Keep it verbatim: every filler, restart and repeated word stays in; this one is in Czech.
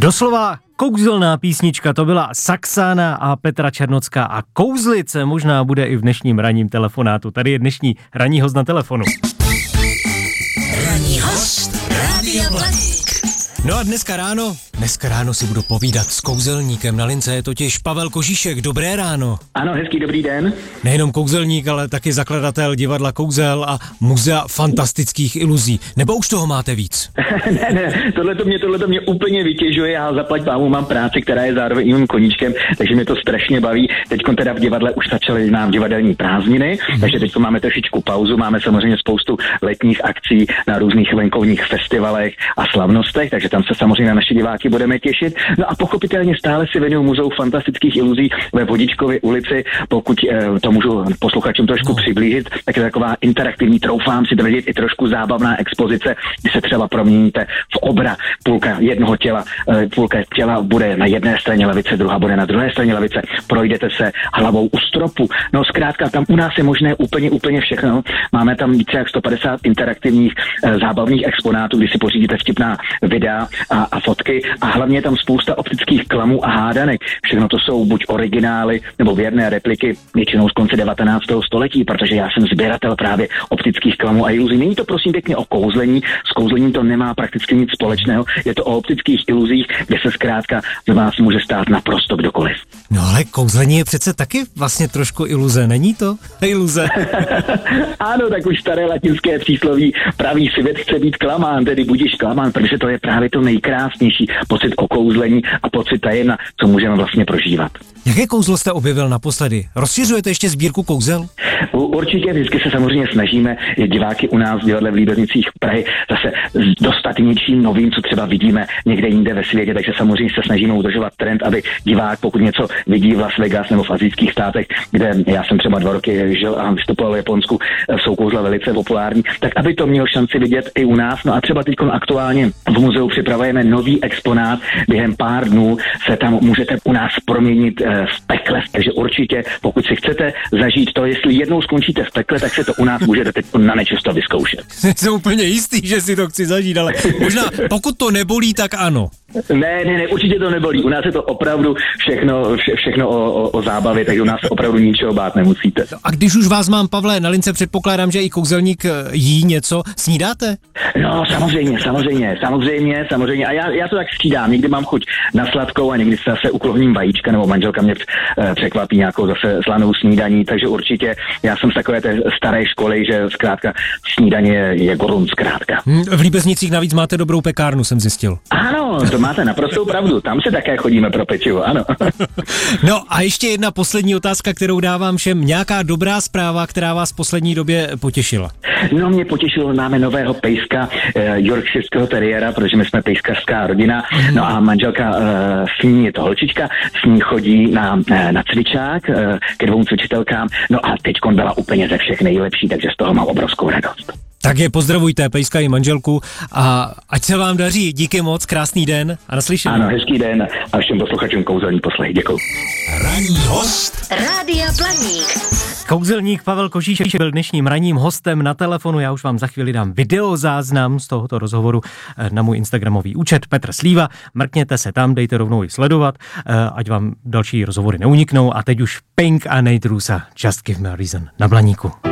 Doslova kouzelná písnička, to byla Saxána a Petra Černocká a kouzlice možná bude i v dnešním ranním telefonátu. Tady je dnešní ranní host na telefonu. Ranní host Rádia Blaník. No a dneska ráno, dneska ráno si budu povídat s kouzelníkem. Na lince je totiž Pavel Kožíšek. Dobré ráno. Ano, hezký dobrý den. Nejenom kouzelník, ale taky zakladatel divadla Kouzel a muzea fantastických iluzí. Nebo už toho máte víc? ne, ne, tohleto mě, tohleto mě úplně vytěžuje. Já zaplať pámu mám práci, která je zároveň i mým koníčkem, takže mě to strašně baví. Teďko teda v divadle už začaly nám divadelní prázdniny, hmm. takže teď máme trošičku pauzu. Máme samozřejmě spoustu letních akcí na různých venkovních festivalech a slavnostech, takže tam se samozřejmě na naše diváky budeme těšit. No a pochopitelně stále si věnuju muzeu fantastických iluzí ve Vodičkově ulici. Pokud eh, to můžu posluchačům trošku no. přiblížit, tak je taková interaktivní, troufám si tvrdit, i trošku zábavná expozice, kdy se třeba proměníte v obra. Půlka jednoho těla, eh, půlka těla bude na jedné straně lavice, druhá bude na druhé straně lavice. Projdete se hlavou u stropu. No zkrátka, tam u nás je možné úplně, úplně všechno. Máme tam více jak sto padesát interaktivních eh, zábavných exponátů, kdy si pořídíte vtipná videa A, a fotky a hlavně je tam spousta optických klamů a hádanek. Všechno to jsou buď originály nebo věrné repliky, většinou z konce devatenáctého století, protože já jsem sběratel právě optických klamů a iluzí. Není to prosím pěkně o kouzlení, s kouzlením to nemá prakticky nic společného, je to o optických iluzích, kde se zkrátka z vás může stát naprosto kdokoliv. No ale kouzlení je přece taky vlastně trošku iluze, není to? Iluze. Ano, tak už staré latinské přísloví praví svět chce být klamán, tedy budiš klamán, protože to je právě to nejkrásnější pocit okouzlení a pocit tajemna, co můžeme vlastně prožívat. Jaké kouzlo jste objevil naposledy? Rozšiřujete ještě sbírku kouzel? Určitě, vždycky se samozřejmě snažíme diváky u nás v divadle v Líbeznicích Prahy zase dostat něčím novým, co třeba vidíme někde jinde ve světě, takže samozřejmě se snažíme udržovat trend, aby divák, pokud něco vidí v Las Vegas nebo v azijských státech, kde já jsem třeba dva roky žil a vystupoval v Japonsku, jsou kouzla velice populární, tak aby to měl šanci vidět i u nás. No a třeba teď aktuálně v muzeu připravujeme nový exponát, během pár dnů se tam můžete u nás proměnit v pekle, takže určitě, pokud si chcete zažít to, jestli jednou skončíte v pekle, tak se to u nás můžete teď na nečisto vyzkoušet. Jsem úplně jistý, že si to chci zažít, ale možná pokud to nebolí, tak ano. Ne, ne, ne, určitě to nebolí. U nás je to opravdu všechno, vše, všechno o, o, o zábavě, takže u nás opravdu ničeho bát nemusíte. A když už vás mám, Pavle, na lince, předpokládám, že i kouzelník jí něco. Snídáte? No, samozřejmě, samozřejmě, samozřejmě, samozřejmě. A já, já to tak střídám. Někdy mám chuť na sladkou a někdy se zase uklohním vajíčka, nebo manželka mě překvapí nějakou zase slanou snídaní, takže určitě já jsem z takové té staré školy, že zkrátka snídaně je, je gorun zkrátka. V Líbeznicích navíc máte dobrou pekárnu, jsem zjistil. Ano, to máte naprostou pravdu, tam se také chodíme pro pečivo, ano. No a ještě jedna poslední otázka, kterou dávám všem. Nějaká dobrá zpráva, která vás v poslední době potěšila? No, mě potěšilo, máme nového pejska, eh, Yorkshireského teriéra, protože my jsme pejskařská rodina, no a manželka eh, s ní je to holčička, s ní chodí na, eh, na cvičák eh, ke dvou cvičitelkám, no a teďkon byla úplně ze všech nejlepší, takže z toho mám obrovskou radost. Tak je pozdravujte, pejska i manželku a ať se vám daří. Díky moc, krásný den a naslyšenou. Ano, hezký den a všem posluchačům kouzelní poslech. Děkuji. Ranní host Rádia Blaník. Kouzelník Pavel Kožíšek byl dnešním ranním hostem na telefonu. Já už vám za chvíli dám videozáznam z tohoto rozhovoru na můj instagramový účet Petr Slíva. Mrkněte se tam, dejte rovnou i sledovat, ať vám další rozhovory neuniknou. A teď už Pink a Nate Rusa, Just Give Me a Reason na Blaníku.